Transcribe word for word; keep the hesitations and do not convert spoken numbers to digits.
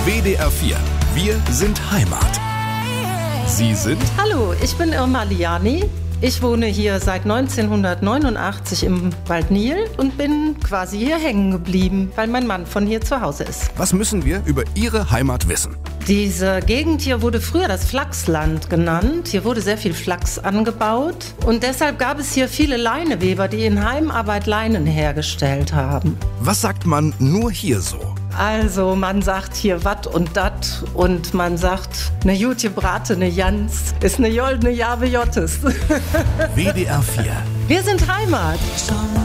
W D R vier. Wir sind Heimat. Sie sind? Hallo, ich bin Irma Liani. Ich wohne hier seit neunzehnhundertneunundachtzig im Waldnil und bin quasi hier hängen geblieben, weil mein Mann von hier zu Hause ist. Was müssen wir über Ihre Heimat wissen? Diese Gegend hier wurde früher das Flachsland genannt. Hier wurde sehr viel Flachs angebaut und deshalb gab es hier viele Leineweber, die in Heimarbeit Leinen hergestellt haben. Was sagt man nur hier so? Also man sagt hier wat und dat und man sagt, ne gut gebratene Jans ist ne joldene Jave Jottes. W D R vier. Wir sind Heimat. Schon